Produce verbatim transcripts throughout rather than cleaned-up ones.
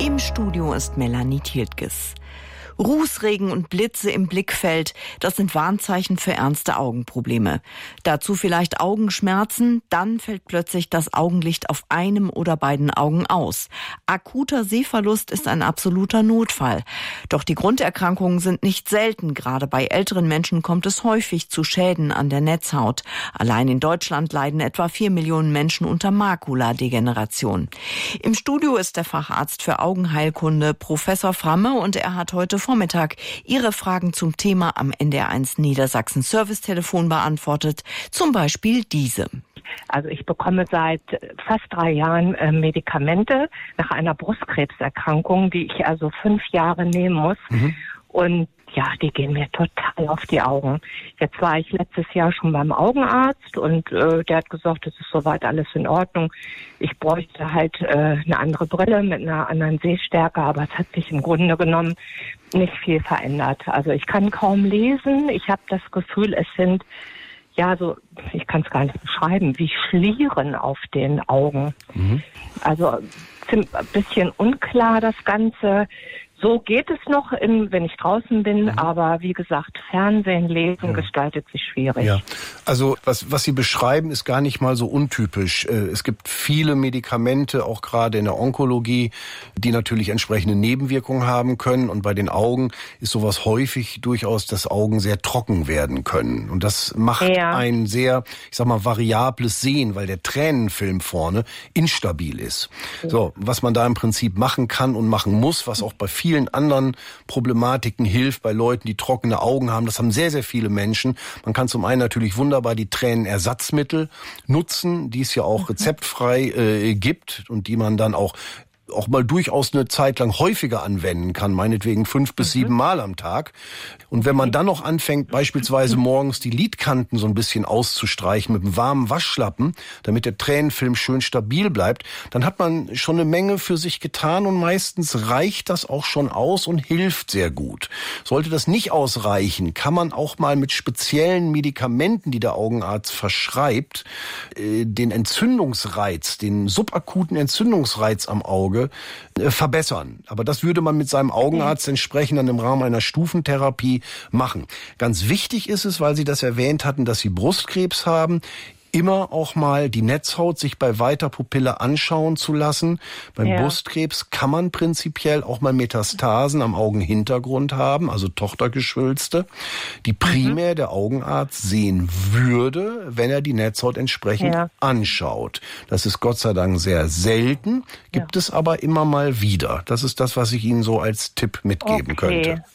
Im Studio ist Melanie Tiltges. Rußregen und Blitze im Blickfeld, das sind Warnzeichen für ernste Augenprobleme. Dazu vielleicht Augenschmerzen, dann fällt plötzlich das Augenlicht auf einem oder beiden Augen aus. Akuter Sehverlust ist ein absoluter Notfall. Doch die Grunderkrankungen sind nicht selten. Gerade bei älteren Menschen kommt es häufig zu Schäden an der Netzhaut. Allein in Deutschland leiden etwa vier Millionen Menschen unter Makuladegeneration. Im Studio ist der Facharzt für Augenheilkunde Professor Framme und er hat heute Vormittag Ihre Fragen zum Thema am N D R eins Niedersachsen Servicetelefon beantwortet. Zum Beispiel diese. Also ich bekomme seit fast drei Jahren äh, Medikamente nach einer Brustkrebserkrankung, die ich also fünf Jahre nehmen muss. Mhm. Und ja, die gehen mir total auf die Augen. Jetzt war ich letztes Jahr schon beim Augenarzt und äh, der hat gesagt, es ist soweit alles in Ordnung. Ich bräuchte halt äh, eine andere Brille mit einer anderen Sehstärke, aber es hat sich im Grunde genommen nicht viel verändert. Also ich kann kaum lesen. Ich habe das Gefühl, es sind, ja, so, ich kann es gar nicht beschreiben, wie Schlieren auf den Augen. Mhm. Also ein bisschen unklar das Ganze. So geht es noch, im, wenn ich draußen bin, mhm. aber wie gesagt, Fernsehen, Lesen mhm. gestaltet sich schwierig. Ja, also was, was Sie beschreiben, ist gar nicht mal so untypisch. Es gibt viele Medikamente, auch gerade in der Onkologie, die natürlich entsprechende Nebenwirkungen haben können. Und bei den Augen ist sowas häufig durchaus, dass Augen sehr trocken werden können. Und das macht ja. ein sehr, ich sag mal, variables Sehen, weil der Tränenfilm vorne instabil ist. Mhm. So, was man da im Prinzip machen kann und machen muss, was auch bei vielen anderen Problematiken hilft, bei Leuten, die trockene Augen haben. Das haben sehr, sehr viele Menschen. Man kann zum einen natürlich wunderbar die Tränenersatzmittel nutzen, die es ja auch rezeptfrei äh, gibt und die man dann auch auch mal durchaus eine Zeit lang häufiger anwenden kann, meinetwegen fünf bis sieben Mal am Tag. Und wenn man dann noch anfängt, beispielsweise morgens die Lidkanten so ein bisschen auszustreichen mit einem warmen Waschlappen, damit der Tränenfilm schön stabil bleibt, dann hat man schon eine Menge für sich getan und meistens reicht das auch schon aus und hilft sehr gut. Sollte das nicht ausreichen, kann man auch mal mit speziellen Medikamenten, die der Augenarzt verschreibt, den Entzündungsreiz, den subakuten Entzündungsreiz am Auge verbessern. Aber das würde man mit seinem Augenarzt entsprechend dann im Rahmen einer Stufentherapie machen. Ganz wichtig ist es, weil Sie das erwähnt hatten, dass Sie Brustkrebs haben, immer auch mal die Netzhaut sich bei weiter Pupille anschauen zu lassen. Beim ja. Brustkrebs kann man prinzipiell auch mal Metastasen am Augenhintergrund haben, also Tochtergeschwülste, die primär mhm. der Augenarzt sehen würde, wenn er die Netzhaut entsprechend ja. anschaut. Das ist Gott sei Dank sehr selten, gibt ja. es aber immer mal wieder. Das ist das, was ich Ihnen so als Tipp mitgeben okay. könnte.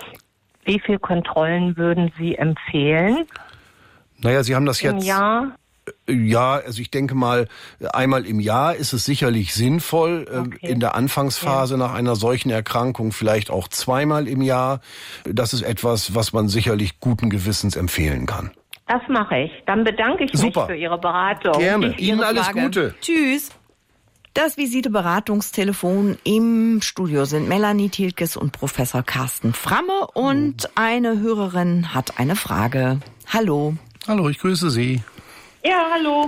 Wie viele Kontrollen würden Sie empfehlen? Naja, Sie haben das jetzt... Im Jahr? Ja, also ich denke mal, einmal im Jahr ist es sicherlich sinnvoll. Okay. In der Anfangsphase ja. nach einer solchen Erkrankung vielleicht auch zweimal im Jahr. Das ist etwas, was man sicherlich guten Gewissens empfehlen kann. Das mache ich. Dann bedanke ich Super. mich für Ihre Beratung. Gerne. Ihnen alles Frage. Gute. Tschüss. Das Visite-Beratungstelefon im Studio sind Melanie Tiltges und Professor Carsten Framme. Und eine Hörerin hat eine Frage. Hallo. Hallo, ich grüße Sie. Ja, hallo.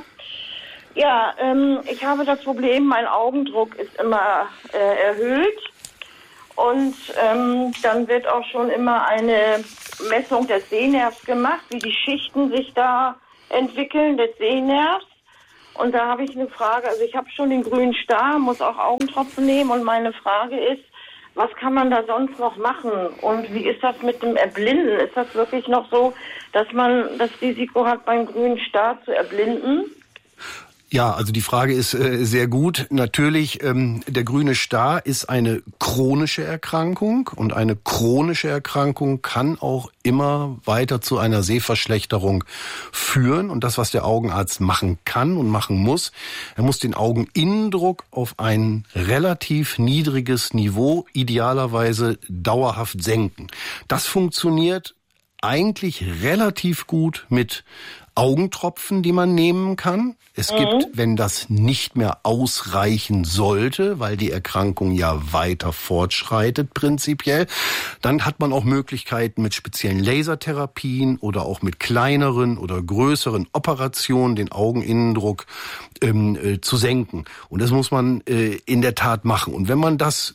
Ja, ähm, ich habe das Problem, mein Augendruck ist immer äh, erhöht und ähm, dann wird auch schon immer eine Messung des Sehnervs gemacht, wie die Schichten sich da entwickeln des Sehnervs. Und da habe ich eine Frage, also ich habe schon den grünen Star, muss auch Augentropfen nehmen und meine Frage ist, was kann man da sonst noch machen? Und wie ist das mit dem Erblinden? Ist das wirklich noch so, dass man das Risiko hat, beim grünen Star zu erblinden? Ja, also die Frage ist äh, sehr gut. Natürlich, ähm, der grüne Star ist eine chronische Erkrankung und eine chronische Erkrankung kann auch immer weiter zu einer Sehverschlechterung führen. Und das, was der Augenarzt machen kann und machen muss, er muss den Augeninnendruck auf ein relativ niedriges Niveau, idealerweise dauerhaft senken. Das funktioniert eigentlich relativ gut mit Augentropfen, die man nehmen kann. Es mhm. gibt, wenn das nicht mehr ausreichen sollte, weil die Erkrankung ja weiter fortschreitet prinzipiell, dann hat man auch Möglichkeiten mit speziellen Lasertherapien oder auch mit kleineren oder größeren Operationen den Augeninnendruck ähm, äh, zu senken. Und das muss man äh, in der Tat machen. Und wenn man das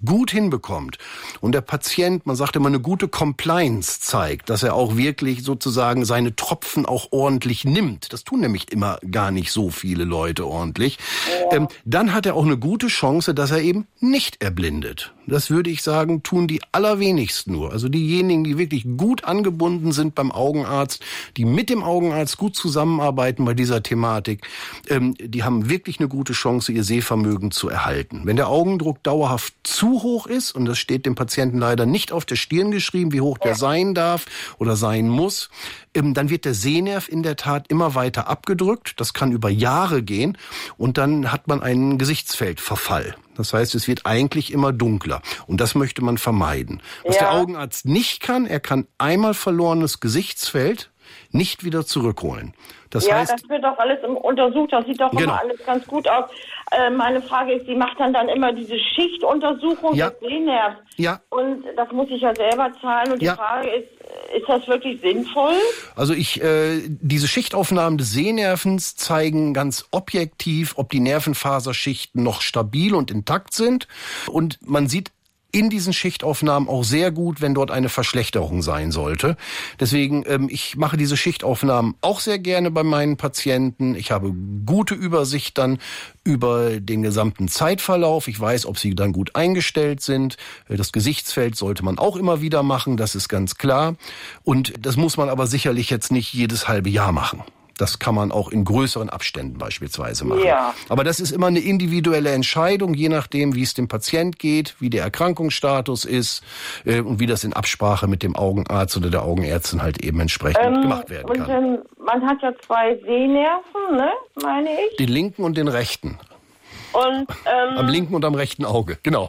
gut hinbekommt und der Patient, man sagt immer, eine gute Compliance zeigt, dass er auch wirklich sozusagen seine Tropfen auch ordentlich nimmt, das tun nämlich immer gar nicht so viele Leute ordentlich, ja. ähm, dann hat er auch eine gute Chance, dass er eben nicht erblindet. Das würde ich sagen, tun die allerwenigsten nur. Also diejenigen, die wirklich gut angebunden sind beim Augenarzt, die mit dem Augenarzt gut zusammenarbeiten bei dieser Thematik, ähm, die haben wirklich eine gute Chance, ihr Sehvermögen zu erhalten. Wenn der Augendruck dauerhaft zu hoch ist, und das steht dem Patienten leider nicht auf der Stirn geschrieben, wie hoch der sein darf oder sein muss, ähm, dann wird der Sehnerv in der Tat immer weiter abgedrückt. Das kann über Jahre gehen und dann hat man einen Gesichtsfeldverfall. Das heißt, es wird eigentlich immer dunkler. Und das möchte man vermeiden. Was ja. der Augenarzt nicht kann, er kann einmal verlorenes Gesichtsfeld nicht wieder zurückholen. Das ja, heißt, das wird doch alles untersucht, das sieht doch genau. immer alles ganz gut aus. Äh, meine Frage ist, sie macht dann dann immer diese Schichtuntersuchung ja. des Sehnervs. Ja. Und das muss ich ja selber zahlen. Und die ja. Frage ist, ist das wirklich sinnvoll? Also ich, äh, diese Schichtaufnahmen des Sehnervens zeigen ganz objektiv, ob die Nervenfaserschichten noch stabil und intakt sind. Und man sieht in diesen Schichtaufnahmen auch sehr gut, wenn dort eine Verschlechterung sein sollte. Deswegen, ähm, ich mache diese Schichtaufnahmen auch sehr gerne bei meinen Patienten. Ich habe gute Übersicht dann über den gesamten Zeitverlauf. Ich weiß, ob sie dann gut eingestellt sind. Das Gesichtsfeld sollte man auch immer wieder machen, das ist ganz klar. Und das muss man aber sicherlich jetzt nicht jedes halbe Jahr machen. Das kann man auch in größeren Abständen beispielsweise machen. Ja. Aber das ist immer eine individuelle Entscheidung, je nachdem, wie es dem Patient geht, wie der Erkrankungsstatus ist äh, und wie das in Absprache mit dem Augenarzt oder der Augenärztin halt eben entsprechend ähm, gemacht werden und, kann. Ähm, man hat ja zwei Sehnerven, ne, meine ich? Den linken und den rechten. Und ähm, am linken und am rechten Auge, genau.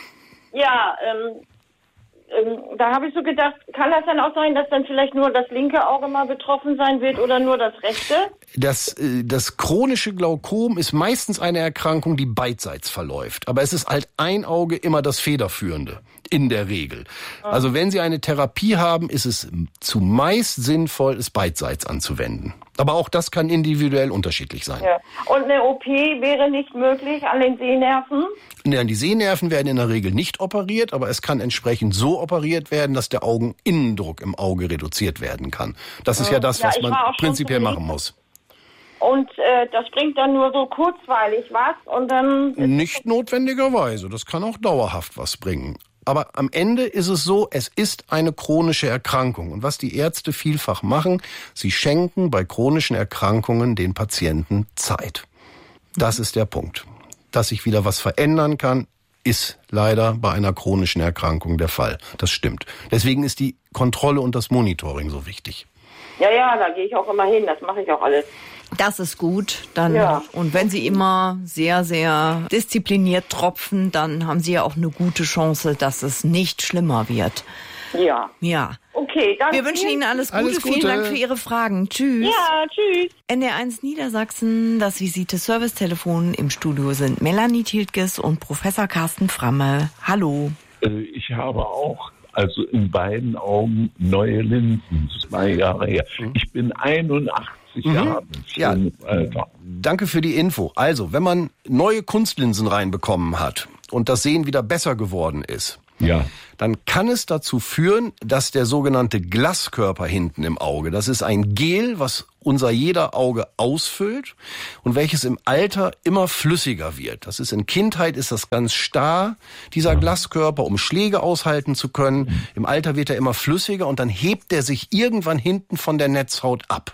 Ja, ähm, Ähm, da habe ich so gedacht, kann das dann auch sein, dass dann vielleicht nur das linke Auge mal betroffen sein wird oder nur das rechte? Das, äh, das chronische Glaukom ist meistens eine Erkrankung, die beidseits verläuft. Aber es ist halt ein Auge immer das federführende, in der Regel. Mhm. Also wenn Sie eine Therapie haben, ist es zumeist sinnvoll, es beidseits anzuwenden. Aber auch das kann individuell unterschiedlich sein. Ja. Und eine O P wäre nicht möglich an den Sehnerven? Ja, die Sehnerven werden in der Regel nicht operiert, aber es kann entsprechend so operiert werden, dass der Augeninnendruck im Auge reduziert werden kann. Das ist ja das, was ja, man prinzipiell machen muss. Und äh, das bringt dann nur so kurzweilig was und dann... Nicht notwendigerweise, das kann auch dauerhaft was bringen. Aber am Ende ist es so, es ist eine chronische Erkrankung. Und was die Ärzte vielfach machen, sie schenken bei chronischen Erkrankungen den Patienten Zeit. Das ist der Punkt. Dass sich wieder was verändern kann, ist leider bei einer chronischen Erkrankung der Fall. Das stimmt. Deswegen ist die Kontrolle und das Monitoring so wichtig. Ja, ja, da gehe ich auch immer hin. Das mache ich auch alles. Das ist gut. Dann ja. Und wenn Sie immer sehr, sehr diszipliniert tropfen, dann haben Sie ja auch eine gute Chance, dass es nicht schlimmer wird. Ja. Ja. Okay, dann wir wünschen Ihnen alles Gute. alles Gute. Vielen Dank für Ihre Fragen. Tschüss. Ja, tschüss. N D R eins Niedersachsen, das Visite-Service-Telefon. Im Studio sind Melanie Tiltges und Professor Carsten Framme. Hallo. Ich habe auch also in beiden Augen neue Linsen, zwei Jahre her. Ich bin einundachtzig mhm. Jahre ja, Alter. Danke für die Info. Also, wenn man neue Kunstlinsen reinbekommen hat und das Sehen wieder besser geworden ist, ja. dann kann es dazu führen, dass der sogenannte Glaskörper hinten im Auge, das ist ein Gel, was unser jeder Auge ausfüllt und welches im Alter immer flüssiger wird. Das ist in Kindheit ist das ganz starr, dieser Glaskörper, um Schläge aushalten zu können. Im Alter wird er immer flüssiger und dann hebt er sich irgendwann hinten von der Netzhaut ab.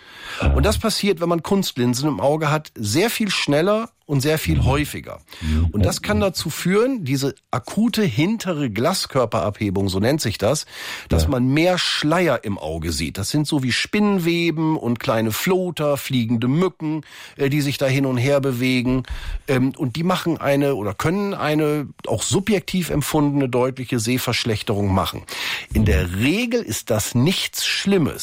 Und das passiert, wenn man Kunstlinsen im Auge hat, sehr viel schneller und sehr viel häufiger. Und das kann dazu führen, diese akute hintere Glaskörperabhebung, so nennt sich das, dass man mehr Schleier im Auge sieht. Das sind so wie Spinnweben und kleine Floater, fliegende Mücken, die sich da hin und her bewegen. Und die machen eine oder können eine auch subjektiv empfundene deutliche Sehverschlechterung machen. In der Regel ist das nichts Schlimmes.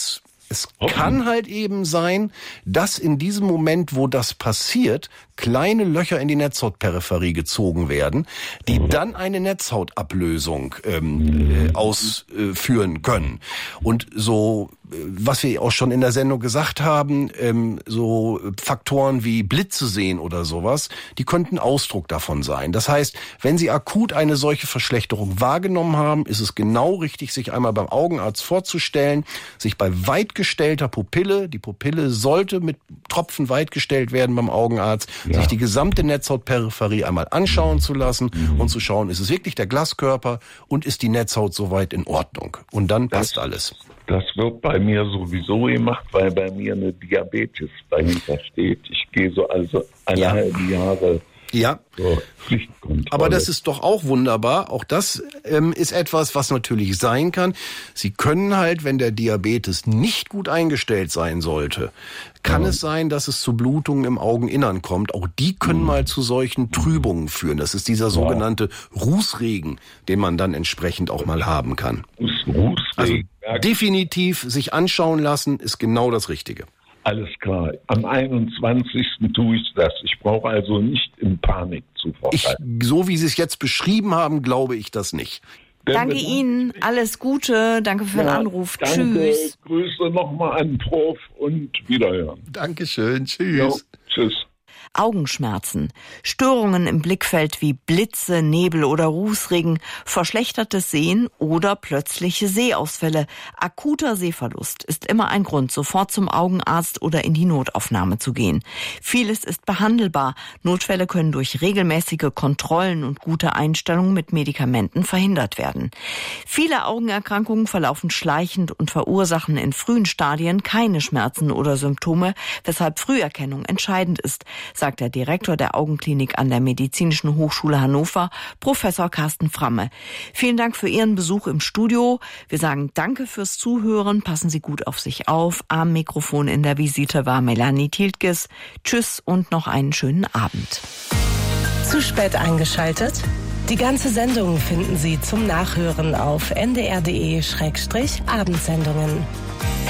Es kann halt eben sein, dass in diesem Moment, wo das passiert, kleine Löcher in die Netzhautperipherie gezogen werden, die dann eine Netzhautablösung ähm, äh, ausführen können. Und so, was wir auch schon in der Sendung gesagt haben, ähm, so Faktoren wie Blitze sehen oder sowas, die könnten Ausdruck davon sein. Das heißt, wenn Sie akut eine solche Verschlechterung wahrgenommen haben, ist es genau richtig, sich einmal beim Augenarzt vorzustellen, sich bei weitgestellter Pupille, die Pupille sollte mit Tropfen weitgestellt werden beim Augenarzt, ja. sich die gesamte Netzhautperipherie einmal anschauen zu lassen mhm. und zu schauen, ist es wirklich der Glaskörper und ist die Netzhaut soweit in Ordnung? Und dann das, passt alles. Das wird bei mir sowieso gemacht, weil bei mir eine Diabetes dahinter steht. Ich gehe so also eine ja. halbe Jahre Ja, so, Pflichtkontrolle. Aber das ist doch auch wunderbar. Auch das ähm, ist etwas, was natürlich sein kann. Sie können halt, wenn der Diabetes nicht gut eingestellt sein sollte, kann ja. es sein, dass es zu Blutungen im Augeninnern kommt. Auch die können mhm. mal zu solchen Trübungen führen. Das ist dieser sogenannte ja. Rußregen, den man dann entsprechend auch mal haben kann. Rußregen. Also definitiv sich anschauen lassen, ist genau das Richtige. Alles klar. Am einundzwanzigsten tue ich das. Ich brauche also nicht in Panik zu verfallen. Ich, so wie Sie es jetzt beschrieben haben, glaube ich das nicht. Danke Ihnen. Alles Gute. Danke für den ja, Anruf. Danke. Tschüss. Grüße nochmal an Prof und Wiederhören. Dankeschön. Tschüss. Jo, tschüss. Augenschmerzen, Störungen im Blickfeld wie Blitze, Nebel oder Rußregen, verschlechtertes Sehen oder plötzliche Sehausfälle. Akuter Sehverlust ist immer ein Grund, sofort zum Augenarzt oder in die Notaufnahme zu gehen. Vieles ist behandelbar. Notfälle können durch regelmäßige Kontrollen und gute Einstellungen mit Medikamenten verhindert werden. Viele Augenerkrankungen verlaufen schleichend und verursachen in frühen Stadien keine Schmerzen oder Symptome, weshalb Früherkennung entscheidend ist, sagt der Direktor der Augenklinik an der Medizinischen Hochschule Hannover, Professor Carsten Framme. Vielen Dank für Ihren Besuch im Studio. Wir sagen Danke fürs Zuhören. Passen Sie gut auf sich auf. Am Mikrofon in der Visite war Melanie Tiltges. Tschüss und noch einen schönen Abend. Zu spät eingeschaltet? Die ganze Sendung finden Sie zum Nachhören auf n d r punkt d e slash abendsendungen.